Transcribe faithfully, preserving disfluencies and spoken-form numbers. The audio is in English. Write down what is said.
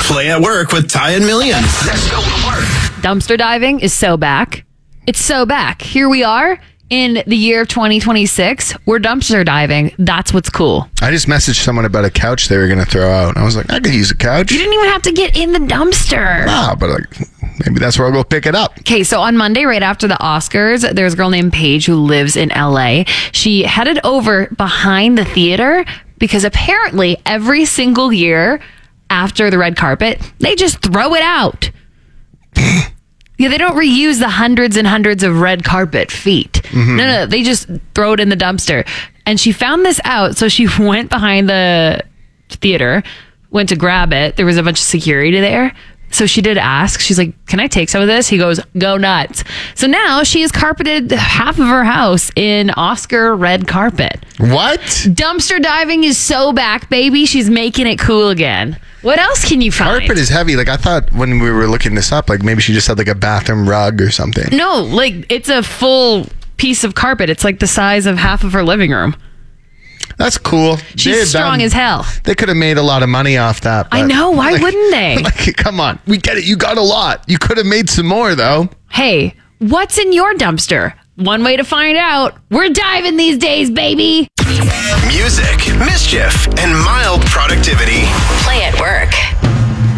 Play at Work with Ty and Millions. Let's go to work. Dumpster diving is so back. It's so back. Here we are in the year of twenty twenty-six. We're dumpster diving. That's what's cool. I just messaged someone about a couch they were going to throw out. I was like, I could use a couch. You didn't even have to get in the dumpster. Nah, but like, maybe that's where I'll go pick it up. Okay, so on Monday, right after the Oscars, there's a girl named Paige who lives in L A. She headed over behind the theater because apparently every single year after the red carpet, they just throw it out. Yeah, they don't reuse the hundreds and hundreds of red carpet feet. Mm-hmm. No, no, they just throw it in the dumpster. And she found this out, so she went behind the theater, went to grab it. There was a bunch of security there. So she did ask. She's like, can I take some of this? He goes, go nuts. So now she has carpeted half of her house in Oscar red carpet. What? Dumpster diving is so back, baby. She's making it cool again. What else can you find? Carpet is heavy. Like, I thought when we were looking this up, like maybe she just had like a bathroom rug or something. No, like it's a full piece of carpet. It's like the size of half of her living room. That's cool. She's They're strong done. as hell. They could have made a lot of money off that. I but, know. Why like, wouldn't they? Like, come on. We get it. You got a lot. You could have made some more, though. Hey, what's in your dumpster? One way to find out. We're diving these days, baby. Music, mischief, and mild productivity. Play at Work.